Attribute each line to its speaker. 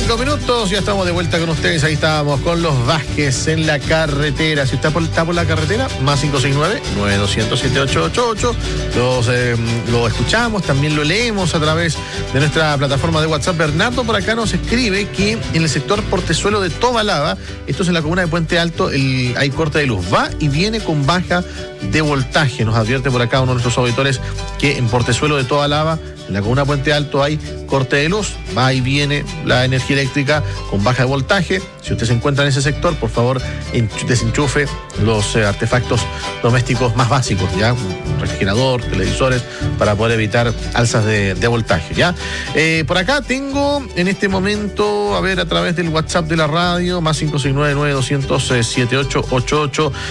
Speaker 1: 5 minutos, ya estamos de vuelta con ustedes. Ahí estábamos con los Vázquez en la carretera. Si está por la carretera, más 569-9200-7888. Lo escuchamos, también lo leemos a través de nuestra plataforma de WhatsApp. Bernardo por acá nos escribe que en el sector Portezuelo de Tobalaba, esto es en la comuna de Puente Alto, hay corte de luz. Va y viene con baja de voltaje. Nos advierte por acá uno de nuestros auditores que en Portezuelo de Tobalaba, en la comuna de Puente Alto, hay corte de luz. Va y viene la energía eléctrica con baja de voltaje. Si usted se encuentra en ese sector, por favor, desenchufe los artefactos domésticos más básicos, ¿ya? Un refrigerador, televisores, para poder evitar alzas de voltaje, ¿ya? Por acá tengo en este momento, a ver, a través del WhatsApp de la radio, más 569-9200-7888,